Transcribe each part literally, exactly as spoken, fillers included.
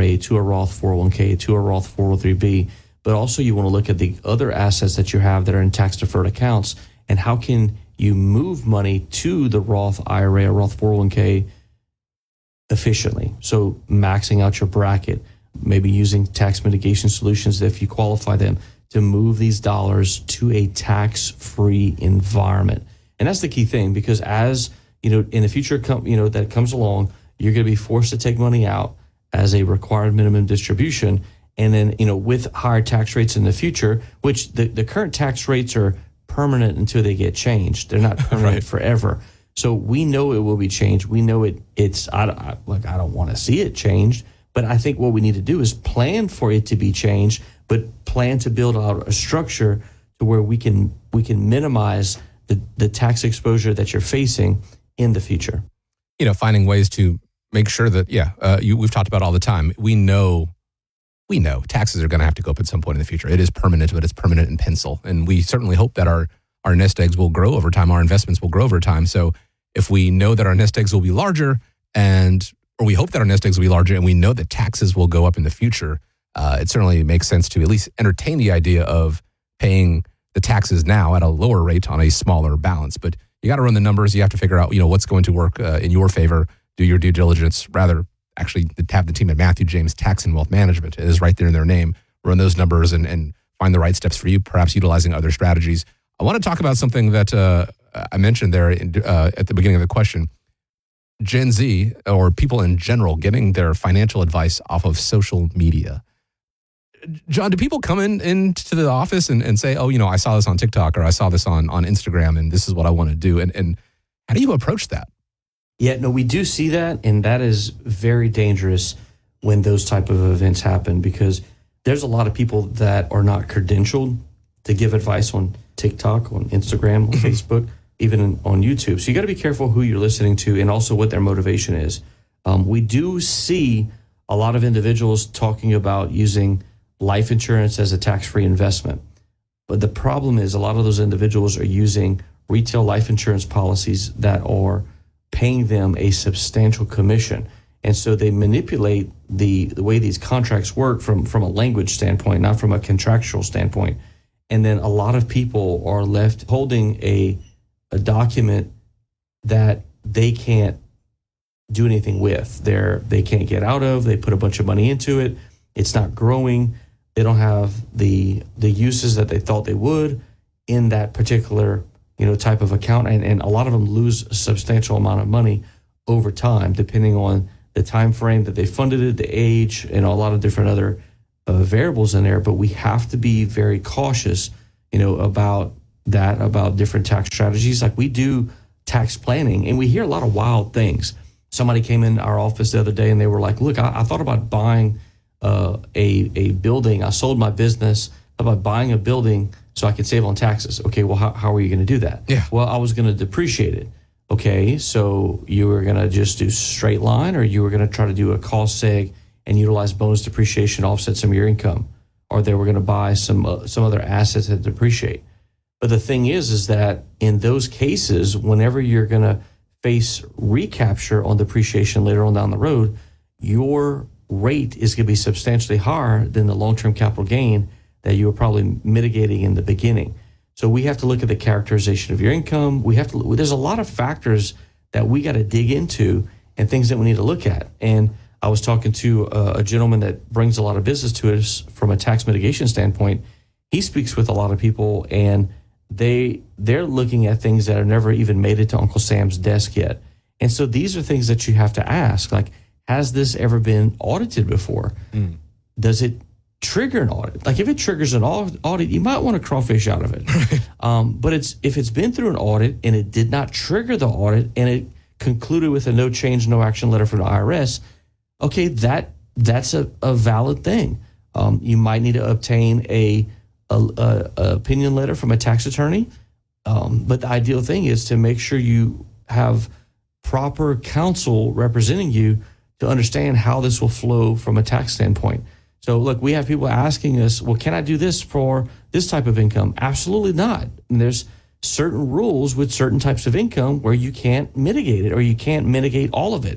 A to a Roth four oh one k to a Roth four oh three b, but also you want to look at the other assets that you have that are in tax-deferred accounts, and how can you move money to the Roth I R A or Roth four oh one k efficiently. So maxing out your bracket, maybe using tax mitigation solutions if you qualify them to move these dollars to a tax-free environment. And that's the key thing, because as you know, in the future, you know, that comes along, you're going to be forced to take money out as a required minimum distribution. And then, you know, with higher tax rates in the future, which the, the current tax rates are permanent until they get changed. They're not permanent right. forever. So we know it will be changed. We know it. It's I, I like I don't want to see it changed, but I think what we need to do is plan for it to be changed, but plan to build out a structure to where we can we can minimize the, the tax exposure that you're facing in the future. You know, finding ways to make sure that yeah, uh, you, we've talked about all the time. We know. We know taxes are going to have to go up at some point in the future. It is permanent, but it's permanent in pencil. And we certainly hope that our, our nest eggs will grow over time. Our investments will grow over time. So if we know that our nest eggs will be larger, and or we hope that our nest eggs will be larger, and we know that taxes will go up in the future, uh, it certainly makes sense to at least entertain the idea of paying the taxes now at a lower rate on a smaller balance. But you got to run the numbers. You have to figure out, you know, what's going to work uh, in your favor. Do your due diligence. Rather, actually have the team at Matthew James Tax and Wealth Management. It is right there in their name. Run those numbers and, and find the right steps for you, perhaps utilizing other strategies. I want to talk about something that uh, I mentioned there in, uh, at the beginning of the question. Gen Z, or people in general, getting their financial advice off of social media. John, do people come in into the office and, and say, oh, you know, I saw this on TikTok or I saw this on, on Instagram and this is what I want to do? And, and how do you approach that? Yeah, no, we do see that, and that is very dangerous when those type of events happen, because there's a lot of people that are not credentialed to give advice on TikTok, on Instagram, on Facebook, even in, on YouTube. So you got to be careful who you're listening to and also what their motivation is. Um, we do see a lot of individuals talking about using life insurance as a tax-free investment. But the problem is a lot of those individuals are using retail life insurance policies that are paying them a substantial commission. And so they manipulate the, the way these contracts work from, from a language standpoint, not from a contractual standpoint. And then a lot of people are left holding a, a document that they can't do anything with. They're, they can't get out of. They put a bunch of money into it. It's not growing. They don't have the the uses that they thought they would in that particular you know, type of account. And, and a lot of them lose a substantial amount of money over time, depending on the time frame that they funded it, the age, and a lot of different other uh, variables in there. But we have to be very cautious, you know, about that, about different tax strategies. Like we do tax planning, and we hear a lot of wild things. Somebody came in our office the other day, and they were like, look, I, I thought about buying uh, a, a building. I sold my business about buying a building so I could save on taxes. Okay, well, how, how are you going to do that? Yeah. Well, I was going to depreciate it. Okay, so you were going to just do straight line, or you were going to try to do a cost seg and utilize bonus depreciation to offset some of your income, or they were going to buy some uh, some other assets that depreciate. But the thing is, is that in those cases, whenever you're going to face recapture on depreciation later on down the road, your rate is going to be substantially higher than the long-term capital gain that you were probably mitigating in the beginning. So we have to look at the characterization of your income. We have to, there's a lot of factors that we got to dig into and things that we need to look at. And I was talking to a, a gentleman that brings a lot of business to us from a tax mitigation standpoint. He speaks with a lot of people, and they, they're looking at things that have never even made it to Uncle Sam's desk yet. And so these are things that you have to ask, like, has this ever been audited before? Mm. Does it trigger an audit? Like if it triggers an audit, you might want to crawfish out of it. um, but it's if it's been through an audit and it did not trigger the audit and it concluded with a no change, no action letter from the I R S, okay, that that's a, a valid thing. Um, you might need to obtain a, a, a, a opinion letter from a tax attorney. Um, but the ideal thing is to make sure you have proper counsel representing you to understand how this will flow from a tax standpoint. So look, we have people asking us, well, can I do this for this type of income? Absolutely not. And there's certain rules with certain types of income where you can't mitigate it, or you can't mitigate all of it.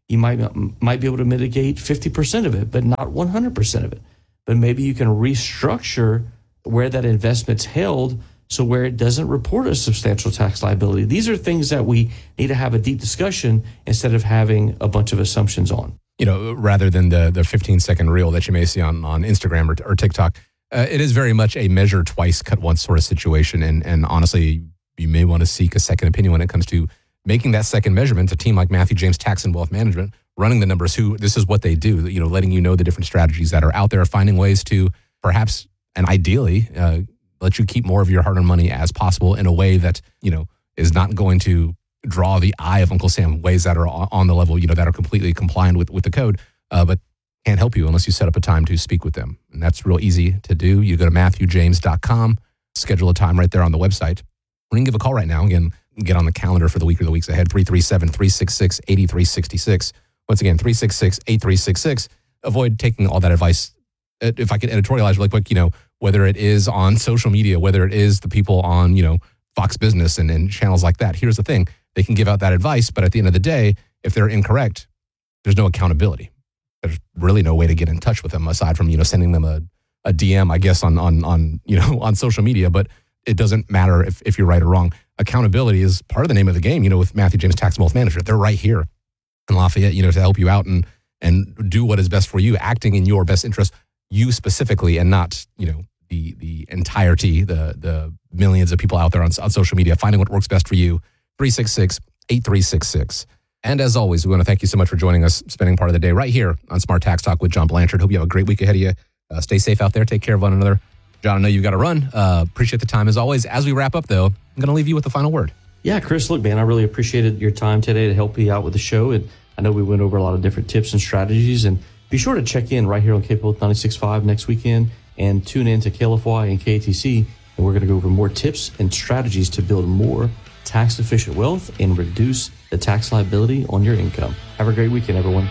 you might might be able to mitigate fifty percent of it, but not one hundred percent of it. But maybe you can restructure where that investment's held so where it doesn't report a substantial tax liability. These are things that we need to have a deep discussion instead of having a bunch of assumptions on. You know, rather than the the fifteen second reel that you may see on, on Instagram or, or TikTok, uh, it is very much a measure twice, cut once sort of situation. And, and honestly, you may want to seek a second opinion when it comes to making that second measurement. A team like Matthew James Tax and Wealth Management, running the numbers, who this is what they do, you know, letting you know the different strategies that are out there, finding ways to perhaps and ideally uh, let you keep more of your hard-earned money as possible in a way that, you know, is not going to draw the eye of Uncle Sam, ways that are on the level, you know, that are completely compliant with, with the code, uh, but can't help you unless you set up a time to speak with them. And that's real easy to do. You go to matthew james dot com, schedule a time right there on the website. We can give a call right now. Again, get on the calendar for the week or the weeks ahead, three three seven, three six six, eight three six six. Once again, three six six, eight three six six. Avoid taking all that advice. If I could editorialize really quick, you know, whether it is on social media, whether it is the people on, you know, Fox Business and, and channels like that. Here's the thing. They can give out that advice, but at the end of the day, if they're incorrect, there's no accountability. There's really no way to get in touch with them aside from, you know, sending them a, a D M, I guess, on, on, on, you know, on social media. But it doesn't matter if, if you're right or wrong. Accountability is part of the name of the game, you know, with Matthew James Tax and Wealth Management. They're right here in Lafayette, you know, to help you out and, and do what is best for you, acting in your best interest, you specifically, and not, you know, the the entirety, the the millions of people out there on, on social media, finding what works best for you. three six six, eight three six six. And as always, we want to thank you so much for joining us, spending part of the day right here on Smart Tax Talk with John Blanchard. Hope you have a great week ahead of you. Uh, stay safe out there. Take care of one another. John, I know you've got to run. Uh, appreciate the time as always. As we wrap up, though, I'm going to leave you with the final word. Yeah, Chris, look, man, I really appreciated your time today to help you out with the show. And I know we went over a lot of different tips and strategies. And be sure to check in right here on K P O L ninety-six point five next weekend and tune in to K L F Y and K A T C. And we're going to go over more tips and strategies to build more tax-efficient wealth and reduce the tax liability on your income. Have a great weekend, everyone.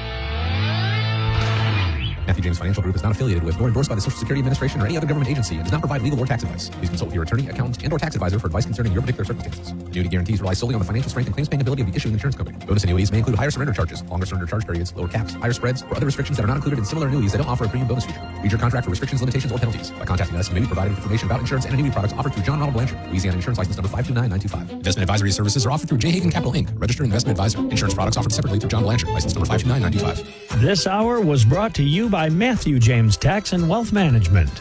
Matthew James Financial Group is not affiliated with nor endorsed by the Social Security Administration or any other government agency and does not provide legal or tax advice. Please consult with your attorney, accountant, and or tax advisor for advice concerning your particular circumstances. Annuity guarantees rely solely on the financial strength and claims-paying ability of the issuing insurance company. Bonus annuities may include higher surrender charges, longer surrender charge periods, lower caps, higher spreads, or other restrictions that are not included in similar annuities that don't offer a premium bonus feature. Read your contract for restrictions, limitations, or penalties. By contacting us, you may be provided with information about insurance and annuity products offered through John Ronald Blanchard, Louisiana Insurance License Number five two nine nine two five. Investment advisory services are offered through J. Hagan Capital Incorporated, registered investment advisor. Insurance products offered separately through John Blanchard, License Number five two nine nine two five. This hour was brought to you by Matthew James Tax and Wealth Management.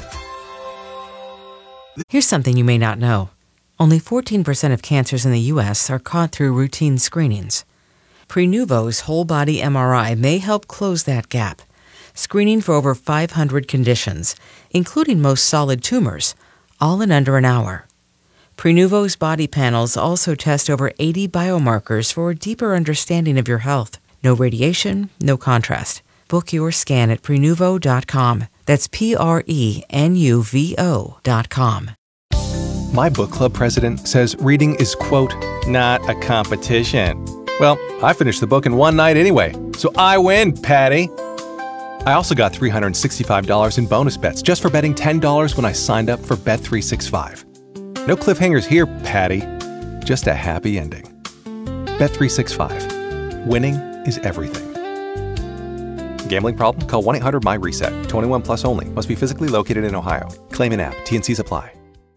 Here's something you may not know. Only fourteen percent of cancers in the U S are caught through routine screenings. Prenuvo's whole body M R I may help close that gap, screening for over five hundred conditions, including most solid tumors, all in under an hour. Prenuvo's body panels also test over eighty biomarkers for a deeper understanding of your health. No radiation, no contrast. Book your scan at prenuvo dot com. That's P R E N U V O dot com. My book club president says reading is, quote, not a competition. Well, I finished the book in one night anyway, so I win, Patty. I also got three hundred sixty-five dollars in bonus bets just for betting ten dollars when I signed up for Bet three sixty-five. No cliffhangers here, Patty. Just a happy ending. Bet three sixty-five. Winning is everything. Gambling problem? Call one eight hundred M Y reset. twenty-one plus only. Must be physically located in Ohio. Claim in app. T N Cs apply.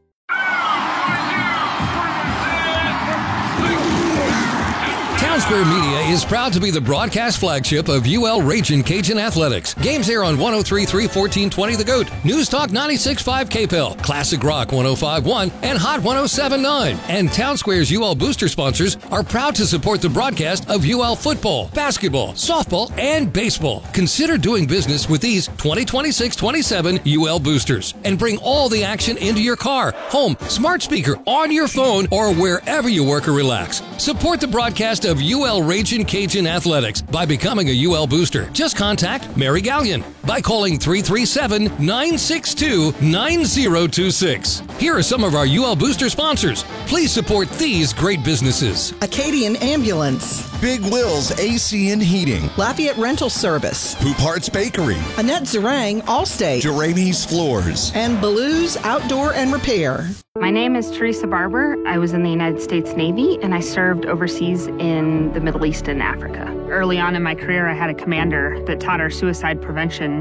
Townsquare Media is proud to be the broadcast flagship of U L Ragin' Cajun Athletics. Games air on one oh three point three, fourteen twenty The Goat, News Talk ninety-six point five K P L, Classic Rock one oh five point one, and Hot one oh seven point nine. And Townsquare's U L booster sponsors are proud to support the broadcast of U L football, basketball, softball, and baseball. Consider doing business with these twenty twenty-six twenty-seven U L boosters and bring all the action into your car, home, smart speaker, on your phone, or wherever you work or relax. Support the broadcast of U L Ragin' Cajun Athletics by becoming a U L booster. Just contact Mary Gallion by calling three three seven, nine six two, nine zero two six. Here are some of our U L booster sponsors. Please support these great businesses. Acadian Ambulance, Big Will's A C and Heating, Lafayette Rental Service, Poop Hearts Bakery, Annette Zarang, Allstate, Jeremy's Floors, and Baloo's Outdoor and Repair. My name is Teresa Barber. I was in the United States Navy and I served overseas in the Middle East and Africa. Early on in my career, I had a commander that taught our suicide prevention